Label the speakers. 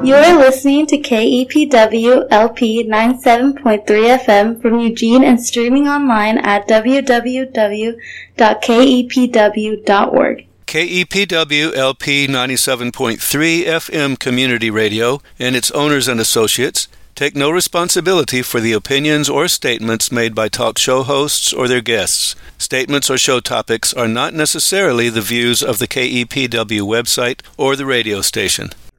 Speaker 1: You are listening to KEPW LP 97.3 FM from Eugene and streaming online at www.kepw.org.
Speaker 2: KEPW LP 97.3 FM Community Radio and its owners and associates take no responsibility for the opinions or statements made by talk show hosts or their guests. Statements or show topics are not necessarily the views of the KEPW website or the radio station.